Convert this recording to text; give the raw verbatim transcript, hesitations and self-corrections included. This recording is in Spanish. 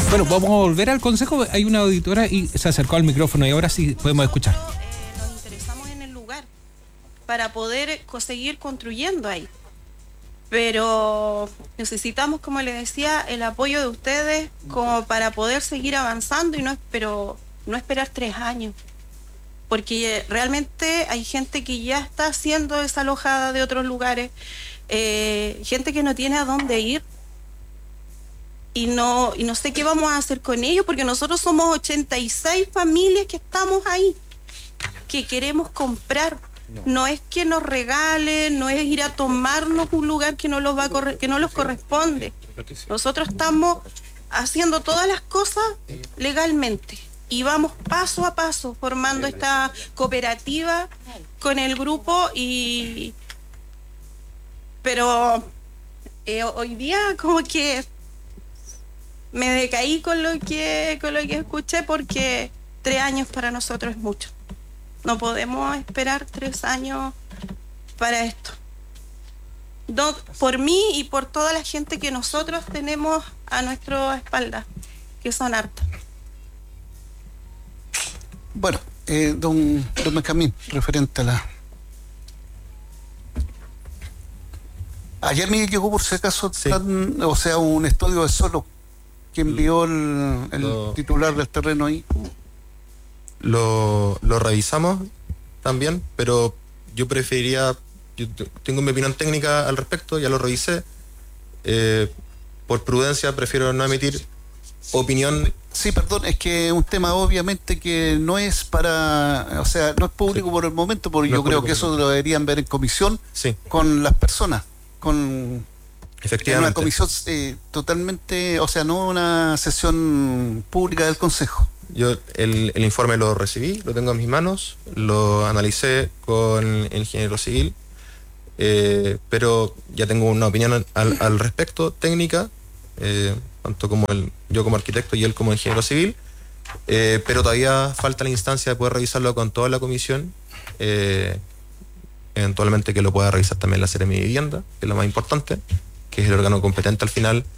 Bueno, vamos a volver al consejo. Hay una auditora y se acercó al micrófono y ahora sí podemos escuchar. Eh, nos interesamos en el lugar para poder seguir construyendo ahí. Pero necesitamos, como les decía, el apoyo de ustedes como para poder seguir avanzando y no, pero no esperar tres años. Porque realmente hay gente que ya está siendo desalojada de otros lugares, eh, gente que no tiene a dónde ir. Y no, y no sé qué vamos a hacer con ellos, porque nosotros somos ochenta y seis familias que estamos ahí, que queremos comprar. No, no es que nos regalen, no es ir a tomarnos un lugar que no, los va a corre- que no nos corresponde. Nosotros estamos haciendo todas las cosas legalmente y vamos paso a paso formando esta cooperativa con el grupo. y Pero eh, hoy día como que me decaí con lo que con lo que escuché, porque tres años para nosotros es mucho. No podemos esperar tres años para esto. No, por mí y por toda la gente que nosotros tenemos a nuestra espalda, que son hartas. Bueno, eh, don, don Benjamín, referente a la... Ayer me llegó por si acaso, Sí. tan, o sea, un estudio de suelo que envió el, el Lo- titular del terreno ahí. Lo, lo revisamos también, pero yo preferiría, yo t- tengo mi opinión técnica al respecto, ya lo revisé. Eh, por prudencia prefiero no emitir opinión. Sí, perdón, es que es un tema obviamente que no es para, o sea, no es público Sí. por el momento, porque No yo es creo público que por el eso lo deberían ver en comisión Sí, con las personas, con en una efectivamente. comisión eh, totalmente, o sea, no una sesión pública del Consejo. Yo el, el informe lo recibí, lo tengo en mis manos, lo analicé con el ingeniero civil, eh, pero ya tengo una opinión al, al respecto, técnica, eh, tanto como el, yo como arquitecto y él como ingeniero civil, eh, pero todavía falta la instancia de poder revisarlo con toda la comisión, eh, eventualmente que lo pueda revisar también la Seremi de Vivienda, que es lo más importante, que es el órgano competente al final